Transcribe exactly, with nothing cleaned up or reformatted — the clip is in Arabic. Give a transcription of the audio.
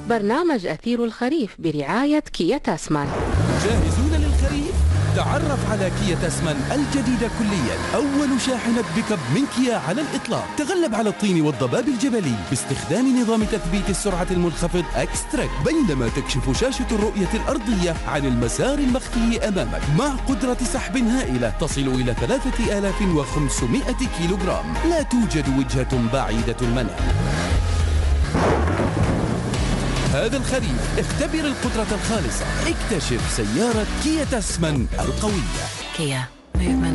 برنامج أثير الخريف برعاية كيا تاسمان. جاهزون للخريف؟ تعرف على كيا تاسمان الجديدة كليا، أول شاحنة بيك اب من كيا على الإطلاق، تغلب على الطين والضباب الجبلي باستخدام نظام تثبيت السرعة المنخفض اكستراك، بينما تكشف شاشة الرؤية الأرضية عن المسار المخفي أمامك مع قدرة سحب هائلة تصل إلى ثلاثة آلاف وخمسمائة كيلوغرام. لا توجد وجهة بعيدة المنال. هذا الخريف اختبر القدرة الخالصة، اكتشف سيارة كيا تاسمان القوية. كيا movement